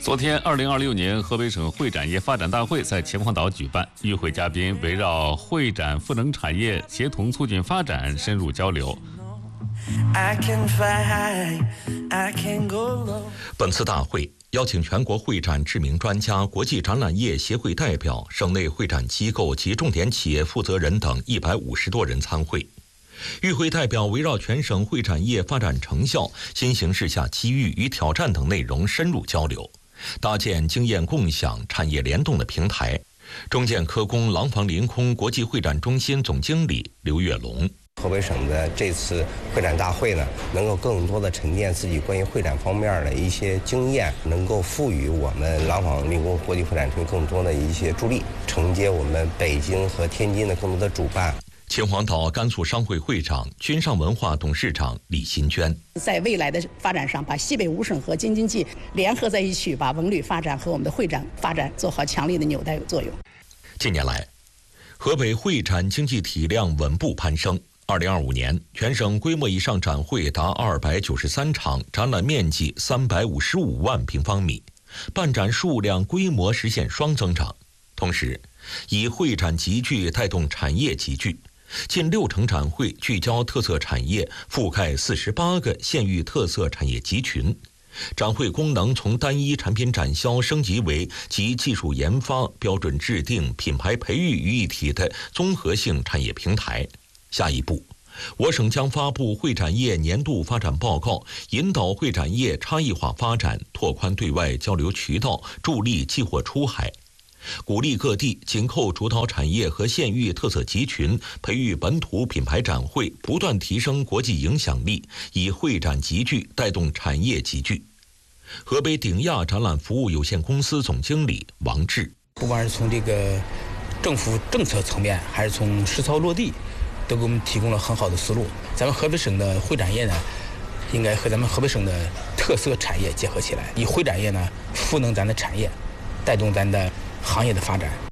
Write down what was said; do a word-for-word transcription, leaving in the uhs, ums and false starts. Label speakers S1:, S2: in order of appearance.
S1: 昨天，二零二六年河北省会展业发展大会在秦皇岛举办，与会嘉宾围绕会展赋能产业、协同促进发展深入交流。
S2: 本次大会邀请全国会展知名专家、国际展览业协会代表、省内会展机构及重点企业负责人等一百五十多人参会。与会代表围绕全省会展业发展成效、新形势下机遇与挑战等内容深入交流，搭建经验共享、产业联动的平台。中建科工廊坊临空国际会展中心总经理刘跃龙。
S3: 河北省的这次会展大会呢，能够更多的沉淀自己关于会展方面的一些经验，能够赋予我们廊坊临空国际会展中心更多的一些助力，承接我们北京和天津的更多的主办。
S2: 秦皇岛甘肃商会会长、君上文化董事长李新娟，
S4: 在未来的发展上，把西北五省和京津冀联合在一起，把文旅发展和我们的会展发展做好强力的纽带作用。
S2: 近年来，河北会展经济体量稳步攀升。二零二五年，全省规模以上展会达二百九十三场，展览面积三百五十五万平方米，办展数量规模实现双增长。同时，以会展集聚带动产业集聚。近六成展会聚焦特色产业，覆盖四十八个县域特色产业集群。展会功能从单一产品展销升级为集技术研发、标准制定、品牌培育于一体的综合性产业平台。下一步，我省将发布会展业年度发展报告，引导会展业差异化发展，拓宽对外交流渠道，助力寄货出海。鼓励各地紧扣主导产业和县域特色集群，培育本土品牌展会，不断提升国际影响力，以会展集聚带动产业集聚。河北鼎亚展览服务有限公司总经理王志，
S5: 不管是从这个政府政策层面，还是从实操落地，都给我们提供了很好的思路。咱们河北省的会展业呢，应该和咱们河北省的特色产业结合起来，以会展业呢赋能咱的产业，带动咱的行业的发展。